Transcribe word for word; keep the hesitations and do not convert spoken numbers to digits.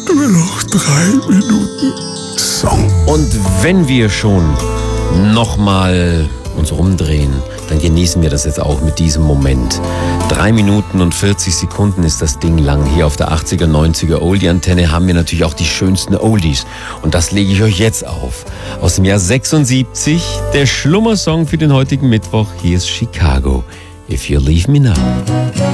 Nur noch drei Minuten Song. Und wenn wir schon nochmal uns rumdrehen, dann genießen wir das jetzt auch mit diesem Moment. Drei Minuten und vierzig Sekunden ist das Ding lang. Hier auf der achtziger, neunziger Oldie-Antenne haben wir natürlich auch die schönsten Oldies. Und das lege ich euch jetzt auf. Aus dem Jahr sechsundsiebzig, der Schlummersong für den heutigen Mittwoch. Hier ist Chicago. If You Leave Me Now.